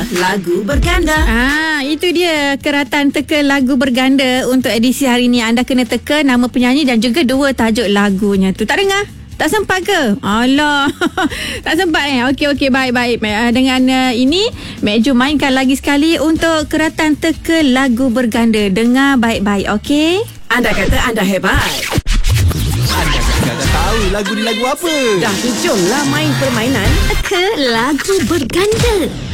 lagu berganda. Itu dia keratan teka lagu berganda untuk edisi hari ni. Anda kena teka nama penyanyi dan juga dua tajuk lagunya tu. Tak dengar? Tak sempat ke? Alah. Tak sempat Okey, baik. Dengan ini, Mek Ju mainkan lagi sekali untuk keratan teka lagu berganda. Dengar baik-baik, okey? Anda kata anda hebat. Anda dah tahu lagu ni lagu apa? Dah, jomlah main permainan Teka lagu berganda.